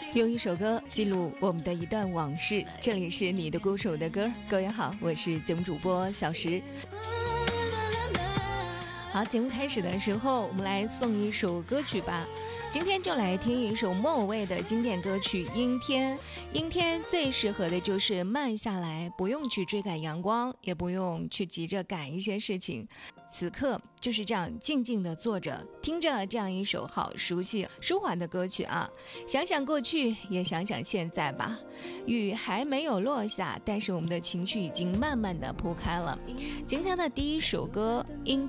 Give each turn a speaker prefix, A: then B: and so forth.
A: 用一首歌记录我们的一段往事，这里是你的鼓手的歌。各位好，我是节目主播小石。好，节目开始的时候我们来送一首歌曲吧，今天就来听一首莫文蔚的经典歌曲《阴天》。阴天最适合的就是慢下来，不用去追赶阳光，也不用去急着赶一些事情，此刻就是这样静静地坐着，听着这样一首好熟悉舒缓的歌曲啊。想想过去，也想想现在吧。雨还没有落下，但是我们的情绪已经慢慢地铺开了。今天的第一首歌《阴